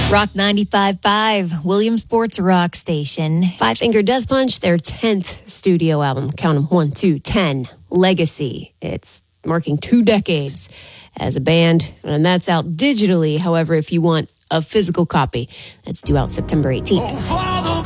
Rock 95.5, Williamsport's rock station. Five Finger Death Punch, their 10th studio album. Count them, 1, 2, 10. Legacy. It's marking 2 decades as a band, and that's out digitally. However, if you want a physical copy, that's due out September 18th.